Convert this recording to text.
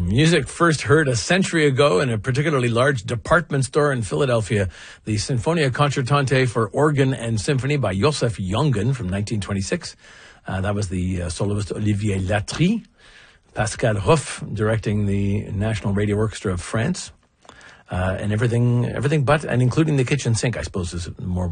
Music first heard a century ago in a particularly large department store in Philadelphia. The Sinfonia Concertante for Organ and Symphony by Joseph Jongen from 1926. That was the soloist Olivier Latry. Pascal Ruff directing the National Radio Orchestra of France. And everything but, and including the kitchen sink, I suppose, is more